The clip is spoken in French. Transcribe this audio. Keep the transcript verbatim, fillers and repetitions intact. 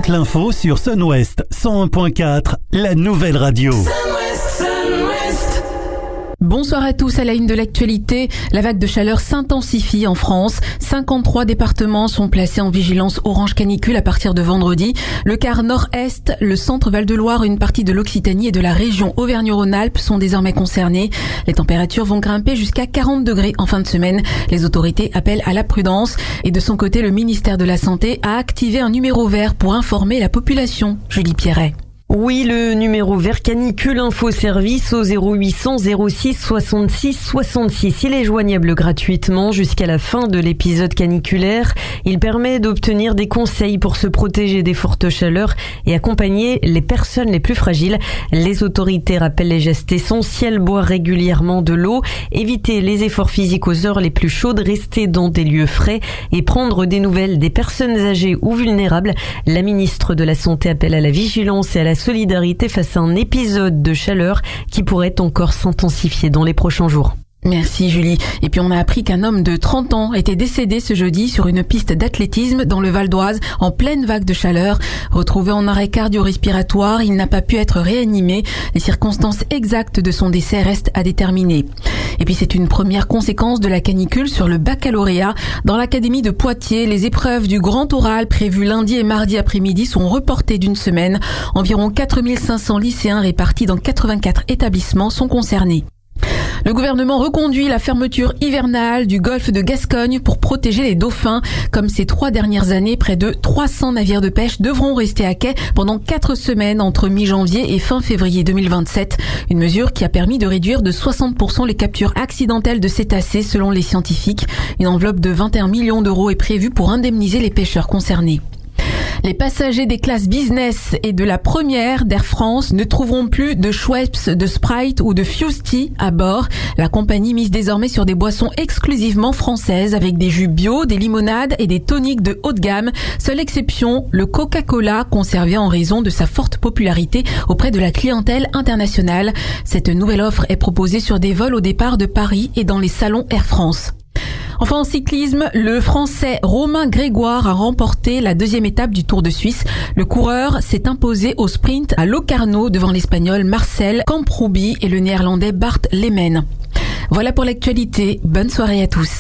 l'info sur Sun-Ouest cent un point quatre, la nouvelle radio. Sun-Ouest, Sun-Ouest. Bonsoir à tous. À la une de l'actualité, la vague de chaleur s'intensifie en France. cinquante-trois départements sont placés en vigilance orange canicule à partir de vendredi. Le quart nord-est, le centre Val-de-Loire, une partie de l'Occitanie et de la région Auvergne-Rhône-Alpes sont désormais concernés. Les températures vont grimper jusqu'à quarante degrés en fin de semaine. Les autorités appellent à la prudence. Et de son côté, le ministère de la Santé a activé un numéro vert pour informer la population. Julie Pierret. Oui, le numéro vert canicule info service au zéro huit cents zéro six soixante-six soixante-six. Il est joignable gratuitement jusqu'à la fin de l'épisode caniculaire. Il permet d'obtenir des conseils pour se protéger des fortes chaleurs et accompagner les personnes les plus fragiles. Les autorités rappellent les gestes essentiels: boire régulièrement de l'eau, éviter les efforts physiques aux heures les plus chaudes, rester dans des lieux frais et prendre des nouvelles des personnes âgées ou vulnérables. La ministre de la Santé appelle à la vigilance et à la solidarité face à un épisode de chaleur qui pourrait encore s'intensifier dans les prochains jours. Merci Julie. Et puis on a appris qu'un homme de trente ans était décédé ce jeudi sur une piste d'athlétisme dans le Val d'Oise en pleine vague de chaleur. Retrouvé en arrêt cardio-respiratoire, il n'a pas pu être réanimé. Les circonstances exactes de son décès restent à déterminer. Et puis c'est une première conséquence de la canicule sur le baccalauréat. Dans l'académie de Poitiers, les épreuves du grand oral prévues lundi et mardi après-midi sont reportées d'une semaine. Environ quatre mille cinq cents lycéens répartis dans quatre-vingt-quatre établissements sont concernés. Le gouvernement reconduit la fermeture hivernale du golfe de Gascogne pour protéger les dauphins. Comme ces trois dernières années, près de trois cents navires de pêche devront rester à quai pendant quatre semaines entre mi-janvier et fin février deux mille vingt-sept. Une mesure qui a permis de réduire de soixante pour cent les captures accidentelles de cétacés selon les scientifiques. Une enveloppe de vingt et un millions d'euros est prévue pour indemniser les pêcheurs concernés. Les passagers des classes business et de la première d'Air France ne trouveront plus de Schweppes, de Sprite ou de Fusti à bord. La compagnie mise désormais sur des boissons exclusivement françaises avec des jus bio, des limonades et des toniques de haut de gamme. Seule exception, le Coca-Cola, conservé en raison de sa forte popularité auprès de la clientèle internationale. Cette nouvelle offre est proposée sur des vols au départ de Paris et dans les salons Air France. Enfin en cyclisme, le Français Romain Grégoire a remporté la deuxième étape du Tour de Suisse. Le coureur s'est imposé au sprint à Locarno devant l'Espagnol Marcel Kamproubi et le Néerlandais Bart Lemen. Voilà pour l'actualité. Bonne soirée à tous.